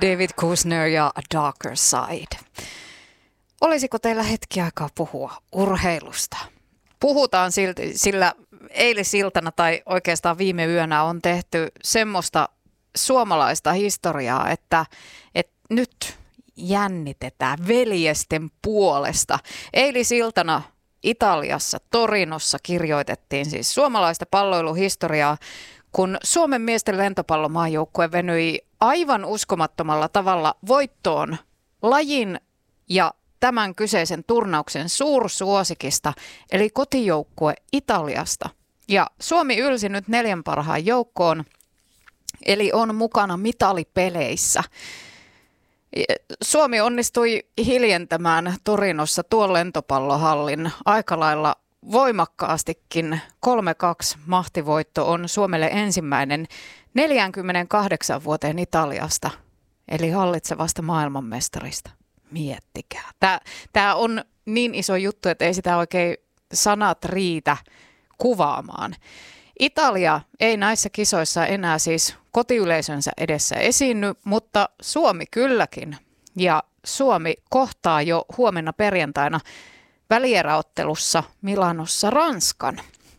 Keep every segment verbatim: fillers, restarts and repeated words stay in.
David Kushner ja A Darker Side. Olisiko teillä hetki aikaa puhua urheilusta? Puhutaan silti, sillä eilisiltana tai oikeastaan viime yönä on tehty semmoista suomalaista historiaa, että, että nyt jännitetään veljesten puolesta. Eilisiltana Italiassa, Torinossa kirjoitettiin siis suomalaista palloiluhistoriaa, kun Suomen miesten lentopallomaajoukkue venyi aivan uskomattomalla tavalla voittoon lajin ja tämän kyseisen turnauksen suursuosikista, eli kotijoukkue Italiasta. Ja Suomi ylsi nyt neljän parhaan joukkoon, eli on mukana mitalipeleissä. Suomi onnistui hiljentämään Torinossa tuon lentopallohallin aika lailla voimakkaastikin. kolme kaksi mahtivoitto on Suomelle ensimmäinen neljäkymmentäkahdeksan vuoteen Italiasta, eli hallitsevasta maailmanmestarista. Miettikää. Tämä, tämä on niin iso juttu, että ei sitä oikein sanat riitä kuvaamaan. Italia ei näissä kisoissa enää siis kotiyleisönsä edessä esiinny, mutta Suomi kylläkin. Ja Suomi kohtaa jo huomenna perjantaina välieräottelussa Milanossa Ranskan.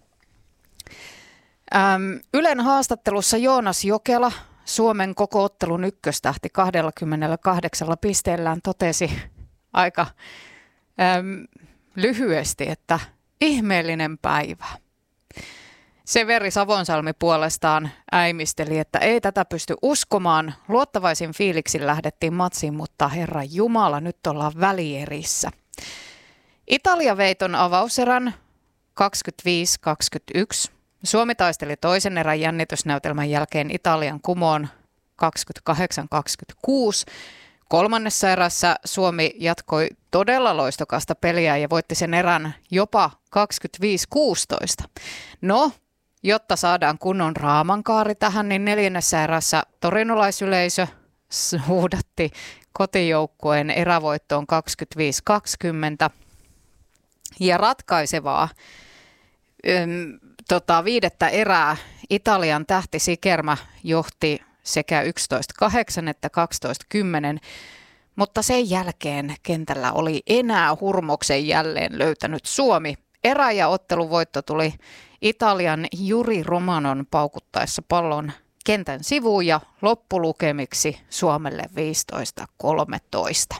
Öm, Ylen haastattelussa Joonas Jokela, Suomen koko ottelun ykköstähti kaksikymmentäkahdeksan pisteellään, totesi aika äm, lyhyesti, että ihmeellinen päivä. Severi Savonsalmi puolestaan äimisteli, että ei tätä pysty uskomaan. Luottavaisin fiiliksin lähdettiin matsiin, mutta herra Jumala, nyt ollaan välierissä. Italia veiton avauserän kaksikymmentäviisi kaksikymmentäyksi. Suomi taisteli toisen erän jännitysnäytelmän jälkeen Italian kumoon kaksikymmentäkahdeksan kaksikymmentäkuusi. Kolmannessa erässä Suomi jatkoi todella loistokasta peliä ja voitti sen erän jopa kaksikymmentäviisi kuusitoista. No, jotta saadaan kunnon raamankaari tähän, niin neljännessä erässä torinolaisyleisö huudatti kotijoukkueen erävoittoon kaksikymmentäviisi kaksikymmentä. Ja ratkaisevaa ym, tota, viidettä erää Italian tähti Sikermä johti sekä yksitoista kahdeksan että kaksitoista kymmenen, mutta sen jälkeen kentällä oli enää hurmoksen jälleen löytänyt Suomi. Erä- ja otteluvoitto tuli Italian Juri Romanon paukuttaessa pallon kentän sivuun ja loppulukemiksi Suomelle viisitoista kolmetoista.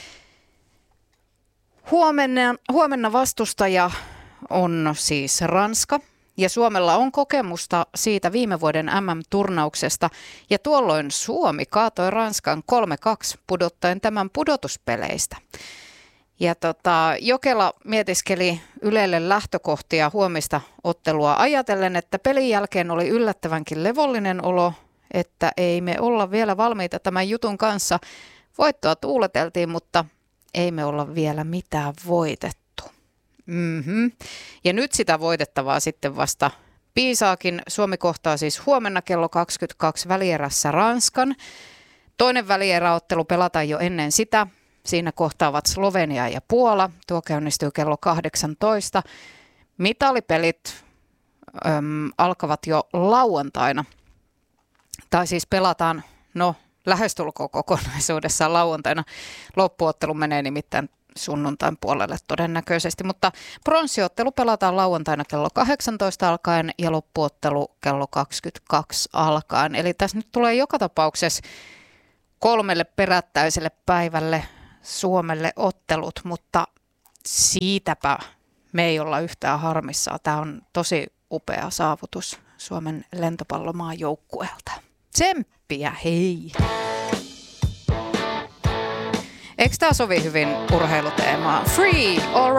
Huomenna, huomenna vastustaja on siis Ranska. Ja Suomella on kokemusta siitä viime vuoden M M-turnauksesta, ja tuolloin Suomi kaatoi Ranskan kolme kaksi pudottaen tämän pudotuspeleistä. Ja tota, Jokela mietiskeli Ylelle lähtökohtia huomista ottelua ajatellen, että pelin jälkeen oli yllättävänkin levollinen olo, että ei me olla vielä valmiita tämän jutun kanssa. Voittoa tuuleteltiin, mutta ei me olla vielä mitään voitettu. Mm-hmm. Ja nyt sitä voitettavaa sitten vasta piisaakin. Suomi kohtaa siis huomenna kello kaksikymmentäkaksi välierässä Ranskan. Toinen välieräottelu pelataan jo ennen sitä. Siinä kohtaavat Slovenia ja Puola. Tuo käynnistyy kello kahdeksantoista. Mitalipelit äm, alkavat jo lauantaina. Tai siis pelataan, no lähestulkoon kokonaisuudessaan lauantaina. Loppuottelu menee nimittäin sunnuntain puolelle todennäköisesti, mutta pronssiottelu pelataan lauantaina kello kahdeksantoista alkaen ja loppuottelu kello kaksikymmentäkaksi alkaen. Eli tässä nyt tulee joka tapauksessa kolmelle perättäiselle päivälle Suomelle ottelut, mutta siitäpä me ei olla yhtään harmissaan. Tämä on tosi upea saavutus Suomen lentopallomaajoukkueelta. Tsemppiä, hei! Eikö tämä sovi hyvin urheiluteemaan? Free, all right.